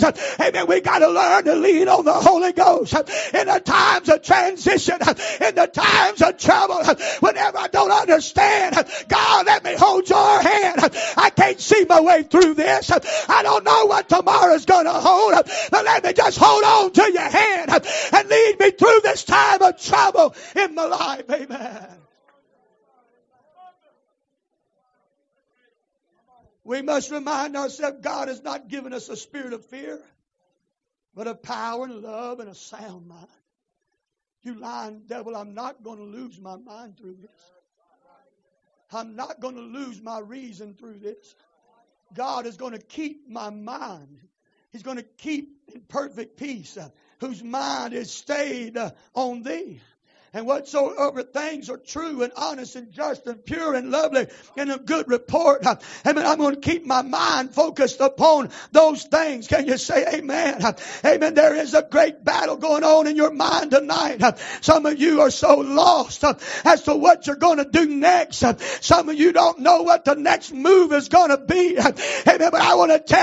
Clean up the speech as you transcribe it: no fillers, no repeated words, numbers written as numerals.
Amen. We got to learn to lean on the Holy Ghost in the times of transition, in the times of trouble. Whenever I don't understand, God, let me hold your hand. I can't see my way through this. I don't know what tomorrow's going to hold, but let me just hold on to your hand and lead me through this time of trouble in my life. Amen. We must remind ourselves God has not given us a spirit of fear, but of power and love and a sound mind. You lying devil, I'm not going to lose my mind through this. I'm not going to lose my reason through this. God is going to keep my mind. He's going to keep in perfect peace whose mind is stayed on thee. And whatsoever things are true and honest and just and pure and lovely and of good report. Amen. I'm going to keep my mind focused upon those things. Can you say amen? Amen. There is a great battle going on in your mind tonight. Some of you are so lost as to what you're going to do next. Some of you don't know what the next move is going to be. Amen. But I want to tell